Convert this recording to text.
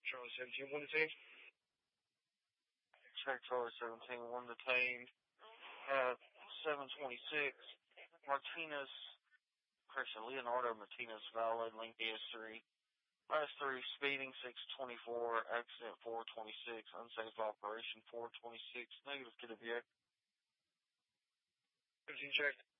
Charlie 17, one detained. Check Charlie 17, one detained. 726. Martinez, correction, Leonardo Martinez, valid, length history. Last 3, speeding 624, accident 426, unsafe operation 426, negative to the vehicle. 15 checked.